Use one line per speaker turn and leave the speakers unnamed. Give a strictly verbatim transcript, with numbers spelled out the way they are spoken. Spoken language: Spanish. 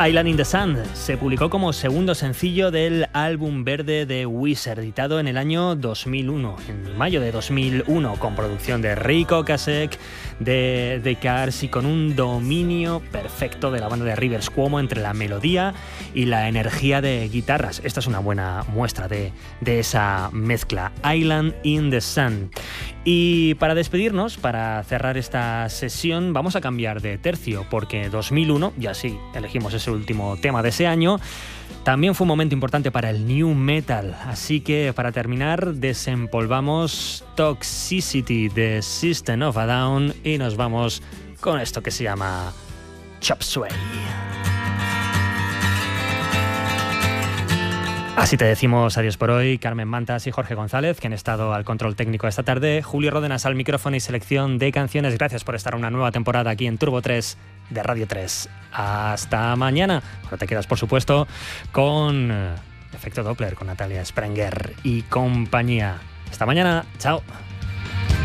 Island in the Sun se publicó como segundo sencillo del álbum verde de Weezer, editado en el año dos mil uno, en mayo de dos mil uno, con producción de Rick Ocasek, de The Cars y con un dominio perfecto de la banda de Rivers Cuomo entre la melodía y la energía de guitarras. Esta es una buena muestra de, de esa mezcla, Island in the Sun. Y para despedirnos, para cerrar esta sesión, vamos a cambiar de tercio, porque dos mil uno, y así elegimos ese último tema de ese año, también fue un momento importante para el new metal. Así que para terminar, desempolvamos Toxicity de System of a Down y nos vamos con esto que se llama Chop Suey. Así te decimos adiós por hoy, Carmen Mantas y Jorge González, que han estado al control técnico esta tarde, Julio Ródenas al micrófono y selección de canciones. Gracias por estar una nueva temporada aquí en Turbo tres de Radio tres. Hasta mañana. Ahora te quedas, por supuesto, con Efecto Doppler, con Natalia Sprenger y compañía. Hasta mañana. Chao.